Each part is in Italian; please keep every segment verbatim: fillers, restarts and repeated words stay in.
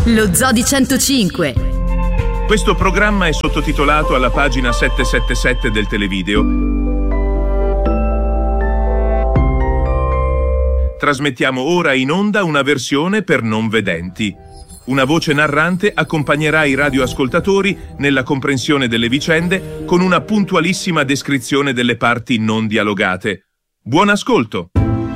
Lo Zoo di centocinque. Questo programma è sottotitolato alla pagina settecentosettantasette del televideo. Trasmettiamo ora in onda una versione per non vedenti. Una voce narrante accompagnerà i radioascoltatori nella comprensione delle vicende con una puntualissima descrizione delle parti non dialogate. Buon ascolto!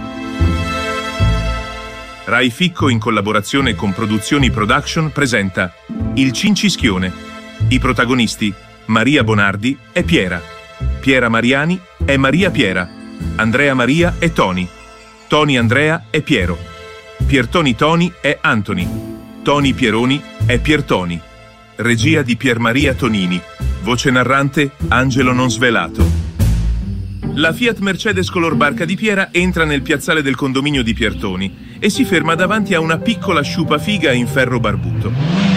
Rai Ficco, in collaborazione con Produzioni Production, presenta Il Cincischione. I protagonisti: Maria Bonardi e Piera. Piera Mariani è Maria Piera. Andrea Maria è Toni. Toni Andrea è Piero. Piertoni Toni è Antoni. Toni Pieroni è Piertoni. Regia di Piermaria Tonini. Voce narrante Angelo Non Svelato. La Fiat Mercedes color barca di Piera entra nel piazzale del condominio di Piertoni e si ferma davanti a una piccola sciupafiga in ferro barbuto.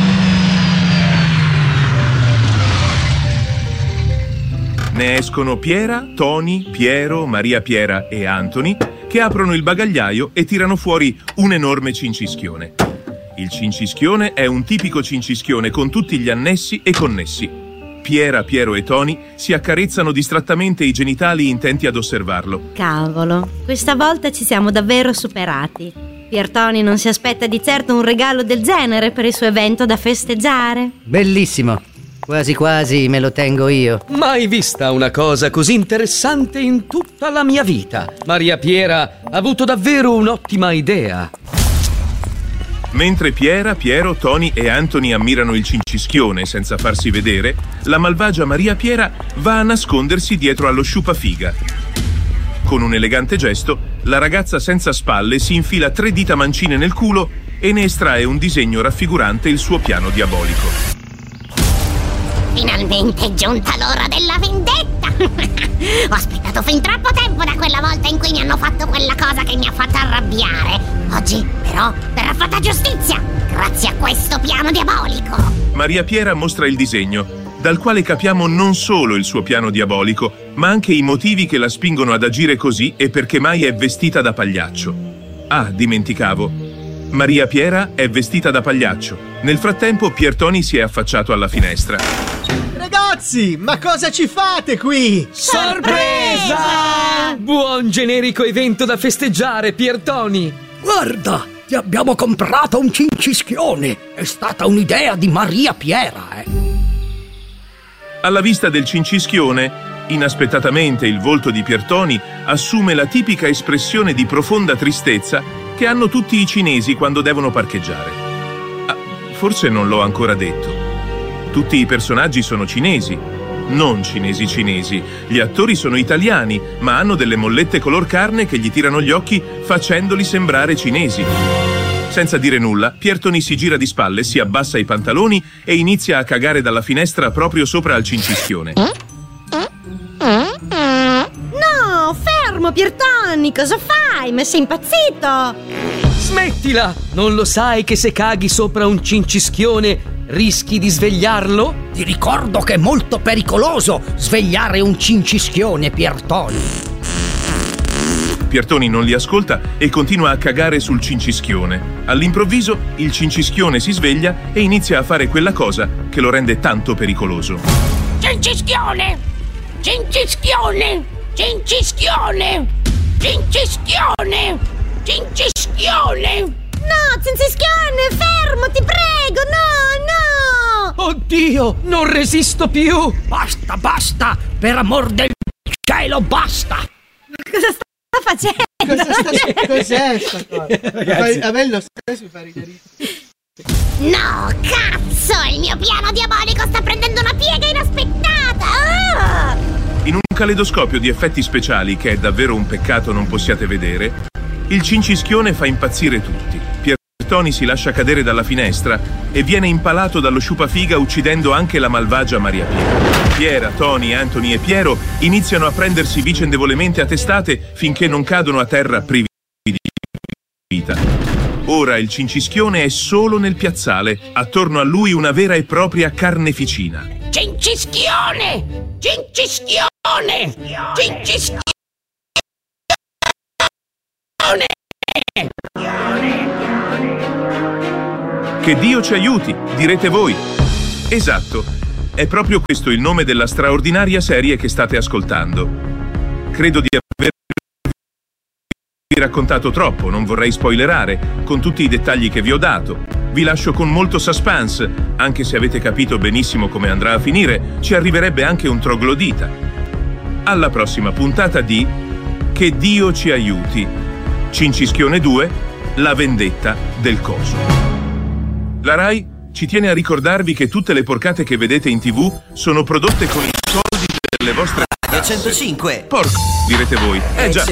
Ne escono Piera, Toni, Piero, Maria Piera e Antoni, che aprono il bagagliaio e tirano fuori un enorme cincischione. Il cincischione è un tipico cincischione con tutti gli annessi e connessi. Piera, Piero e Toni si accarezzano distrattamente i genitali intenti ad osservarlo. Cavolo, questa volta ci siamo davvero superati. Piertoni non si aspetta di certo un regalo del genere per il suo evento da festeggiare. Bellissimo, quasi quasi me lo tengo io. Mai vista una cosa così interessante in tutta la mia vita. Maria Piera ha avuto davvero un'ottima idea. Mentre Piera, Piero, Toni e Antoni ammirano il cincischione senza farsi vedere, la malvagia Maria Piera va a nascondersi dietro allo sciupafiga. Con un elegante gesto, la ragazza senza spalle si infila tre dita mancine nel culo e ne estrae un disegno raffigurante il suo piano diabolico. Finalmente è giunta l'ora della vendetta! Ho aspettato fin troppo tempo da quella volta in cui mi hanno fatto quella cosa che mi ha fatto arrabbiare. Oggi, però, verrà fatta giustizia, grazie a questo piano diabolico. Maria Piera mostra il disegno, dal quale capiamo non solo il suo piano diabolico, ma anche i motivi che la spingono ad agire così e perché mai è vestita da pagliaccio. Ah, dimenticavo. Maria Piera è vestita da pagliaccio. Nel frattempo Piertoni si è affacciato alla finestra. Ragazzi, ma cosa ci fate qui? Sorpresa! Buon generico evento da festeggiare, Piertoni! Guarda, ti abbiamo comprato un cincischione. È stata un'idea di Maria Piera, eh. Alla vista del cincischione, inaspettatamente il volto di Piertoni assume la tipica espressione di profonda tristezza che hanno tutti i cinesi quando devono parcheggiare. Ah, forse non l'ho ancora detto. Tutti i personaggi sono cinesi, non cinesi cinesi. Gli attori sono italiani, ma hanno delle mollette color carne che gli tirano gli occhi facendoli sembrare cinesi. Senza dire nulla, Piertoni si gira di spalle, si abbassa i pantaloni e inizia a cagare dalla finestra proprio sopra al cincischione. No, fermo Piertoni, cosa fai? Ma sei impazzito? Smettila! Non lo sai che se caghi sopra un cincischione rischi di svegliarlo? Ti ricordo che è molto pericoloso svegliare un cincischione, Piertoni. Piertoni non li ascolta e continua a cagare sul cincischione. All'improvviso il cincischione si sveglia e inizia a fare quella cosa che lo rende tanto pericoloso. Cincischione! Cincischione! Cincischione! Cincischione! Cincischione! No, cincischione, fermo, ti prego, no, no! Oddio, non resisto più! Basta, basta! Per amor del cielo, basta! Cosa sta facendo? Cosa sta, cos'è sta cosa? A me lo stesso mi fa ridere. No, cazzo! Il mio piano diabolico sta prendendo una piega inaspettata! Ah! In un caleidoscopio di effetti speciali che è davvero un peccato non possiate vedere, il cincischione fa impazzire tutti. Piertoni si lascia cadere dalla finestra e viene impalato dallo sciupafiga uccidendo anche la malvagia Maria Piera. Piera, Toni, Antoni e Piero iniziano a prendersi vicendevolmente a testate finché non cadono a terra privi di vita. Ora il cincischione è solo nel piazzale, attorno a lui una vera e propria carneficina. Cincischione! Cincischione! Cincischione! Che Dio ci aiuti, direte voi. Esatto, è proprio questo il nome della straordinaria serie che state ascoltando. Credo di avervi raccontato troppo, non vorrei spoilerare, con tutti i dettagli che vi ho dato. Vi lascio con molto suspense, anche se avete capito benissimo come andrà a finire, ci arriverebbe anche un troglodita. Alla prossima puntata di Che Dio ci aiuti. Cincischione due, la vendetta del coso. La Rai ci tiene a ricordarvi che tutte le porcate che vedete in tivù sono prodotte con i soldi delle vostre tasse. centocinque. Porco, direte voi. Eh già.